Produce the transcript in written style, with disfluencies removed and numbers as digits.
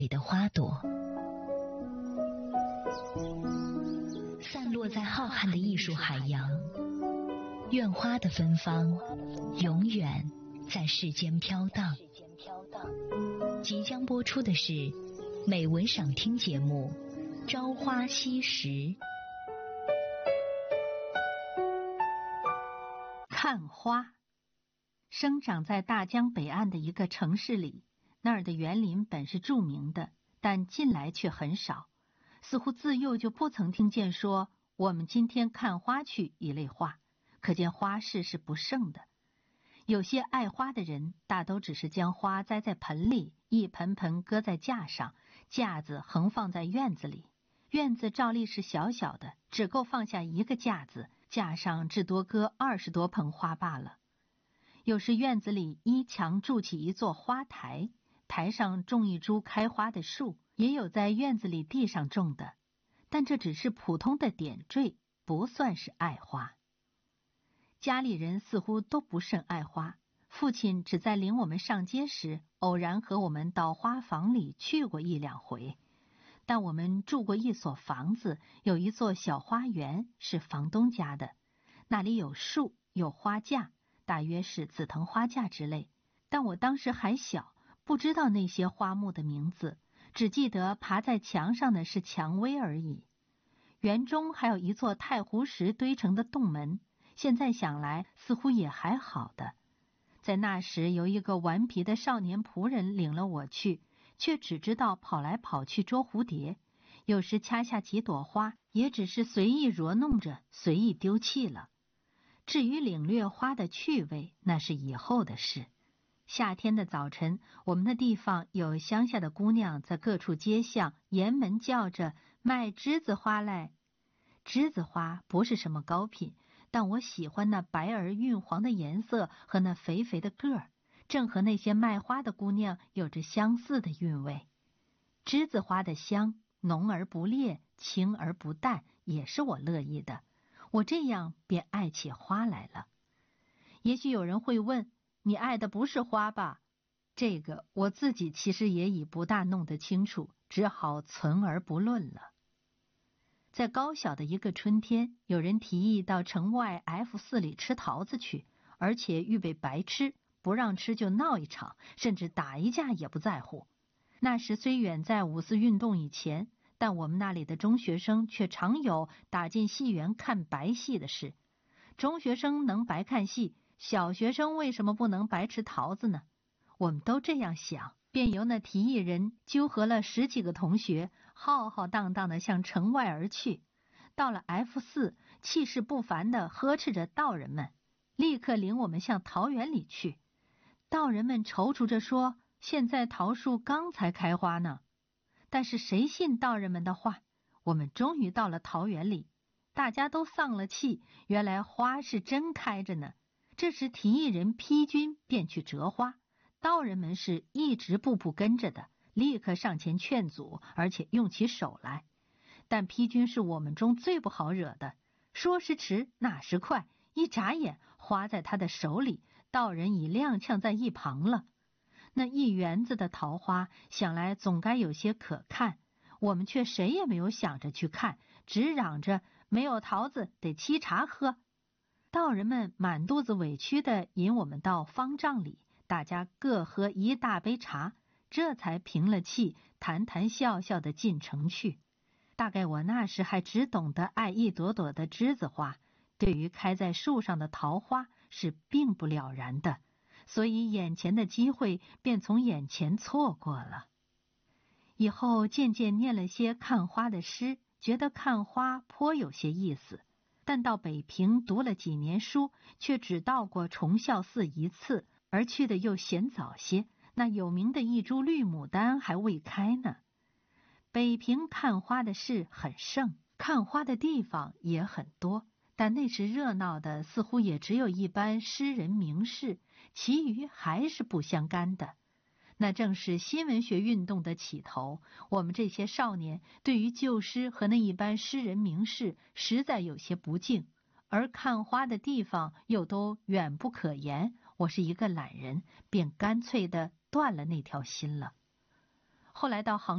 里的花朵，散落在浩瀚的艺术海洋。愿花的芬芳永远在世间飘荡。即将播出的是美文赏听节目《朝花夕拾》。 看花。生长在大江北岸的一个城市里，那儿的园林本是著名的，但近来却很少，似乎自幼就不曾听见说我们今天看花去一类话，可见花市是不盛的。有些爱花的人大都只是将花栽在盆里，一盆盆搁在架上，架子横放在院子里。院子照例是小小的，只够放下一个架子，架上至多搁20多盆花罢了。有时院子里依墙筑起一座花台，台上种一株开花的树，也有在院子里地上种的，但这只是普通的点缀，不算是爱花。家里人似乎都不甚爱花，父亲只在领我们上街时偶然和我们到花房里去过1、2回，但我们住过一所房子，有一座小花园，是房东家的，那里有树，有花架，大约是紫藤花架之类，但我当时还小，不知道那些花木的名字，只记得爬在墙上的是蔷薇而已。园中还有一座太湖石堆成的洞门，现在想来似乎也还好的。在那时有一个顽皮的少年仆人领了我去，却只知道跑来跑去捉蝴蝶，有时掐下几朵花，也只是随意揉弄着，随意丢弃了。至于领略花的趣味，那是以后的事。夏天的早晨，我们的地方有乡下的姑娘在各处街巷沿门叫着卖栀子花来。栀子花不是什么高品，但我喜欢那白而晕黄的颜色和那肥肥的个儿，正和那些卖花的姑娘有着相似的韵味。栀子花的香浓而不烈，清而不淡，也是我乐意的。我这样便爱起花来了。也许有人会问，你爱的不是花吧？这个我自己其实也已不大弄得清楚，只好存而不论了。在高晓的一个春天，有人提议到城外 F4 里吃桃子去，而且预备白吃，不让吃就闹一场，甚至打一架也不在乎。那时虽远在5四运动以前，但我们那里的中学生却常有打进戏园看白戏的事。中学生能白看戏，小学生为什么不能白吃桃子呢？我们都这样想，便由那提议人纠合了10几个同学，浩浩荡荡地向城外而去。到了 F4， 气势不凡地呵斥着道人们，立刻领我们向桃园里去。道人们踌躇着说，现在桃树刚才开花呢。但是谁信道人们的话？我们终于到了桃园里，大家都丧了气，原来花是真开着呢。这时提议人批君便去折花，道人们是一直步步跟着的，立刻上前劝阻，而且用起手来。但批君是我们中最不好惹的，说时迟，那时快，一眨眼花在他的手里，道人已踉跄在一旁了。那一园子的桃花，想来总该有些可看，我们却谁也没有想着去看，只嚷着没有桃子得沏茶喝。道人们满肚子委屈地引我们到方丈里，大家各喝一大杯茶，这才平了气，谈谈笑笑地进城去。大概我那时还只懂得爱一朵朵的栀子花，对于开在树上的桃花是并不了然的，所以眼前的机会便从眼前错过了。以后渐渐念了些看花的诗，觉得看花颇有些意思，但到北平读了几年书，却只到过崇孝寺1次，而去的又嫌早些，那有名的一株绿牡丹还未开呢。北平看花的事很盛，看花的地方也很多，但那时热闹的似乎也只有一般诗人名士，其余还是不相干的。那正是新文学运动的起头，我们这些少年对于旧诗和那一般诗人名士实在有些不敬，而看花的地方又都远不可言，我是一个懒人，便干脆地断了那条心了。后来到杭